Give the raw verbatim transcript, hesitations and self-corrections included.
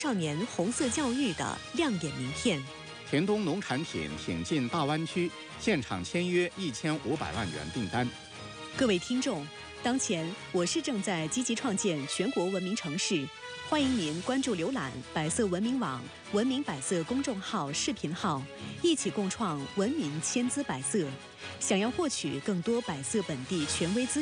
少年红色教育的亮眼名片。 田东农产品挺进大湾区，现场签约一千五百万元订单。 各位听众，当前我市正在积极创建全国文明城市，欢迎您关注浏览百色文明网、文明百色公众号、视频号，一起共创文明千姿百色。想要获取更多百色本地权威资讯。